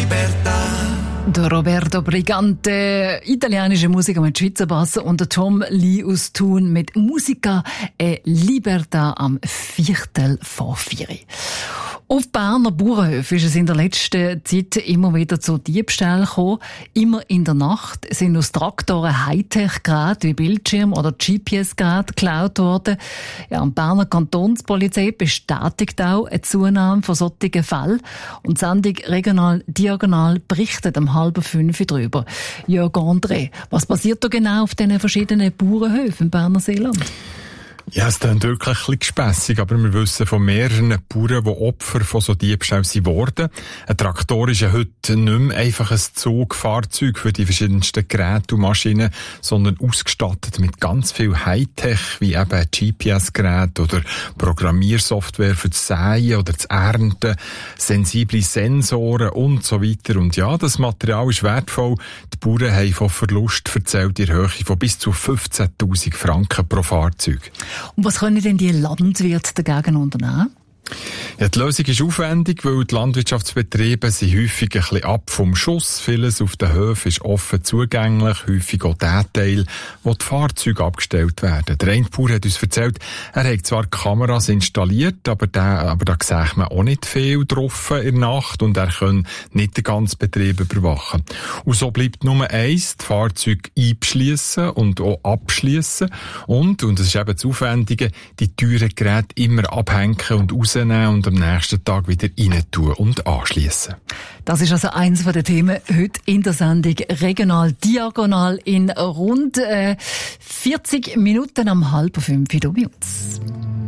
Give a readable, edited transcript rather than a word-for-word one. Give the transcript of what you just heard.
Der Roberto Brigante, italienische Musiker mit Schweizer Bass, und der Tom Lee aus Thun mit Musica e Libertà am 3:45. Auf Berner Bauernhöfen ist es in der letzten Zeit immer wieder zu Diebstählen gekommen. Immer in der Nacht sind aus Traktoren Hightech-Geräte wie Bildschirm oder GPS-Geräte geklaut worden. Ja, und die Berner Kantonspolizei bestätigt auch eine Zunahme von solchen Fällen. Und die Sendung Regional Diagonal berichtet um 4:30 darüber. Jörg André, was passiert da genau auf diesen verschiedenen Bauernhöfen im Berner Seeland? Ja, es klingt wirklich ein bisschen gespässig, aber wir wissen von mehreren Bauern, die Opfer von so Diebstählen sind worden. Ein Traktor ist ja heute nicht mehr einfach ein Zugfahrzeug für die verschiedensten Geräte und Maschinen, sondern ausgestattet mit ganz viel Hightech, wie eben GPS-Geräte oder Programmiersoftware für das Säen oder das Ernten, sensible Sensoren und so weiter. Und ja, das Material ist wertvoll. Die Bauern haben von Verlust erzählt in Höhe von bis zu 15.000 Franken pro Fahrzeug. Und was können denn die Landwirte dagegen unternehmen? Ja, die Lösung ist aufwendig, weil die Landwirtschaftsbetriebe sind häufig ein bisschen ab vom Schuss. Vieles auf den Höfen ist offen zugänglich, häufig auch der Teil, wo die Fahrzeuge abgestellt werden. Der eine Bauer hat uns erzählt, er hat zwar Kameras installiert, aber da sieht man auch nicht viel drauf in der Nacht und er kann nicht den ganzen Betrieb überwachen. Und so bleibt nur eins, die Fahrzeuge einschliessen und auch abschliessen und das ist eben das Aufwendige, die teuren Geräte immer abhängen und rausnehmen und am nächsten Tag wieder rein tun und anschliessen. Das ist also eins der Themen heute in der Sendung Regional Diagonal in rund 40 Minuten am 4:30 hier bei uns.